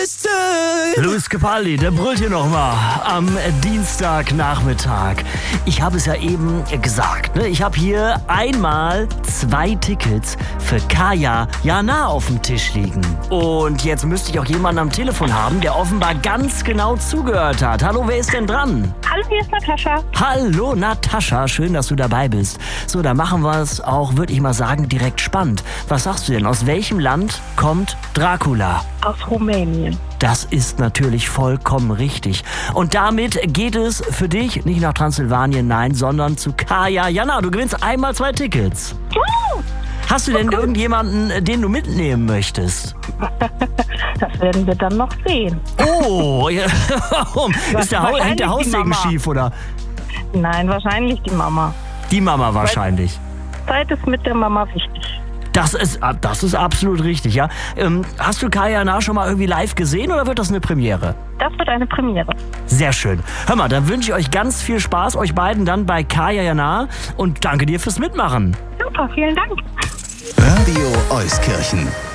Luis Capaldi, der brüllt hier nochmal am Dienstagnachmittag. Ich habe es ja eben gesagt, ne? Ich habe hier einmal 2 Tickets für Kaya Jana auf dem Tisch liegen. Und jetzt müsste ich auch jemanden am Telefon haben, der offenbar ganz genau zugehört hat. Hallo, wer ist denn dran? Hallo, hier ist Natascha. Hallo Natascha, schön, dass du dabei bist. So, da machen wir es auch, würde ich mal sagen, direkt spannend. Was sagst du denn? Aus welchem Land kommt Dracula? Aus Rumänien. Das ist natürlich vollkommen richtig. Und damit geht es für dich nicht nach Transsilvanien, nein, sondern zu Kaya Jana. Du gewinnst einmal 2 Tickets. Hast du denn irgendjemanden, den du mitnehmen möchtest? Das werden wir dann noch sehen. Oh, ja. Hängt der Haussegen schief, oder? Nein, wahrscheinlich die Mama. Die Mama wahrscheinlich. Zeit ist mit der Mama wichtig. Das ist absolut richtig, ja. Hast du Kaya Jana schon mal irgendwie live gesehen oder wird das eine Premiere? Das wird eine Premiere. Sehr schön. Hör mal, dann wünsche ich euch ganz viel Spaß, euch beiden dann bei Kaya Jana und danke dir fürs Mitmachen. Super, vielen Dank. Radio Euskirchen.